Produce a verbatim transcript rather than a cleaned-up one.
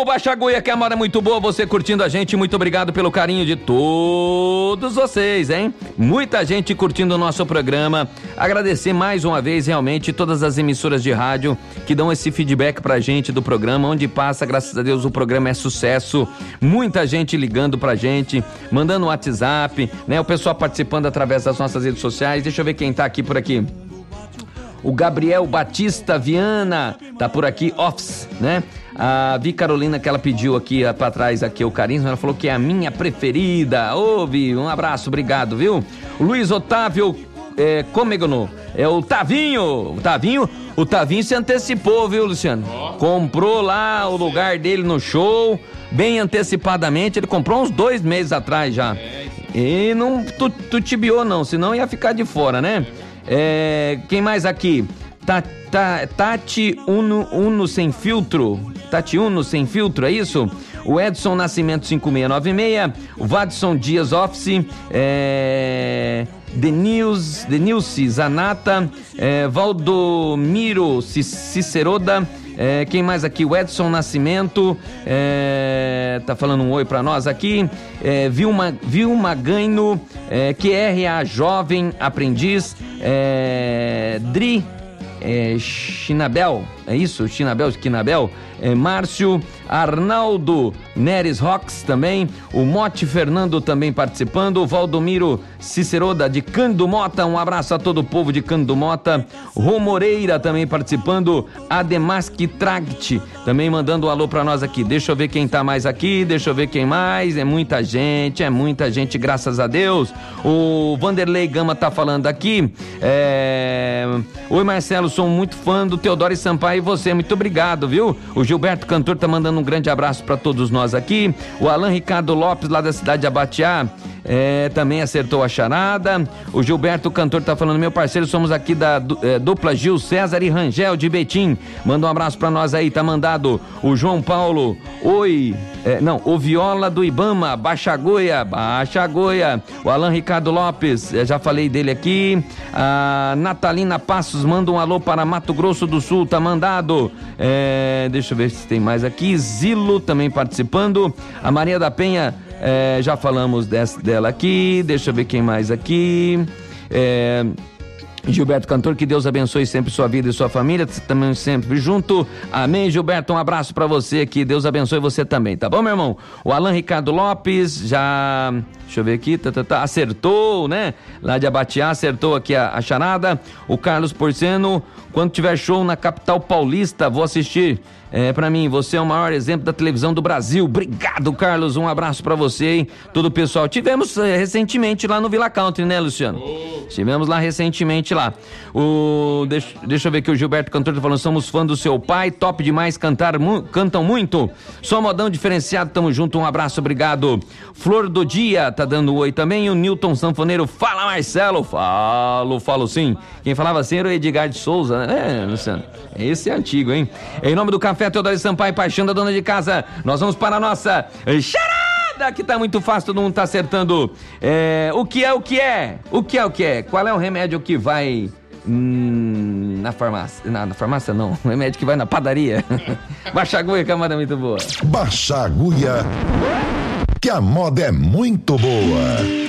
Baixa Goia, que a moda é muito boa, você curtindo a gente, muito obrigado pelo carinho de todos vocês, hein? Muita gente curtindo o nosso programa, agradecer mais uma vez realmente todas as emissoras de rádio que dão esse feedback pra gente do programa, onde passa, graças a Deus, o programa é sucesso, muita gente ligando pra gente, mandando WhatsApp, né? O pessoal participando através das nossas redes sociais, deixa eu ver quem tá aqui por aqui. O Gabriel Batista Viana tá por aqui, Office, né? A Vi Carolina, que ela pediu aqui pra trás aqui o carinho, ela falou que é a minha preferida. Ô, Vi, um abraço, obrigado, viu? O Luiz Otávio é, Comegono, é o Tavinho, o Tavinho, o Tavinho se antecipou, viu, Luciano? Oh. Comprou lá o lugar dele no show, bem antecipadamente, ele comprou uns dois meses atrás já. É. E não tutibiou não, senão ia ficar de fora, né? É, quem mais aqui? Ta, ta, Tati Uno, Uno Sem Filtro. Tati Uno Sem Filtro, é isso? O Edson Nascimento cinco seis nove seis. O Vadson Dias Office. É, Denils, Denilce Zanata. É, Valdomiro Ciceroda. É, quem mais aqui? O Edson Nascimento, é, tá falando um oi pra nós aqui. É, Vilma, Vilma Ganho, é, Q R A Jovem Aprendiz, é, Dri é, Chinabel, é isso? Chinabel, Chinabel, é, Márcio, Arnaldo Neres Rox também, o Mote Fernando também participando, o Valdomiro Ciceroda de Cândido Mota, um abraço a todo o povo de Cândido Mota, Rô Moreira também participando, Ademaski Tragt também mandando um alô pra nós aqui. Deixa eu ver quem tá mais aqui, deixa eu ver quem mais, é muita gente, é muita gente, graças a Deus. O Vanderlei Gama tá falando aqui, é... Oi Marcelo, sou muito fã do Teodoro Sampaio e você, muito obrigado, viu? O Gilberto Cantor tá mandando um grande abraço pra todos nós aqui. O Alan Ricardo Lopes, lá da cidade de Abatiá, é, também acertou a charada. O Gilberto Cantor tá falando, meu parceiro, somos aqui da é, dupla Gil César e Rangel de Betim. Manda um abraço pra nós aí, tá mandado o João Paulo, oi, é, não, o Viola do Ibama, Baixa Goia, Baixa Goia. O Alan Ricardo Lopes, já falei dele aqui. A Natalina Passos manda um alô para Mato Grosso do Sul, tá mandado. É, deixa eu ver se tem mais aqui. Zilo também participando. A Maria da Penha, é, já falamos dessa, dela aqui. Deixa eu ver quem mais aqui. É, Gilberto Cantor, que Deus abençoe sempre sua vida e sua família, também sempre junto, amém. Gilberto, um abraço pra você aqui, Deus abençoe você também, tá bom, meu irmão? O Alan Ricardo Lopes, já, deixa eu ver aqui, tá, tá, tá, acertou, né, lá de Abatiá, acertou aqui a, a charada. O Carlos Porceno, quando tiver show na capital paulista, vou assistir. É, pra mim, você é o maior exemplo da televisão do Brasil. Obrigado, Carlos, um abraço pra você, hein? Todo o pessoal. Tivemos é, recentemente lá no Villa Country, né, Luciano? Oh. Tivemos lá recentemente lá. O, deixa, deixa eu ver aqui, o Gilberto Cantor tá falando, somos fã do seu pai, top demais, cantar, mu, cantam muito. Só modão diferenciado, tamo junto, um abraço, obrigado. Flor do Dia, tá dando um oi também. O Newton Sanfoneiro, fala Marcelo, falo, falo sim. Quem falava assim era o Edgar de Souza, né, Luciano? Esse é antigo, hein? Em nome do Café Teodoro Sampaio, paixão da dona de casa, nós vamos para a nossa charada, que tá muito fácil, todo mundo tá acertando. É, o que é o que é? O que é o que é? Qual é o remédio que vai hum, na farmácia? Na, na farmácia não, o remédio que vai na padaria. Baixa Agulha, que a moda é muito boa. Baixa Agulha, que a moda é muito boa.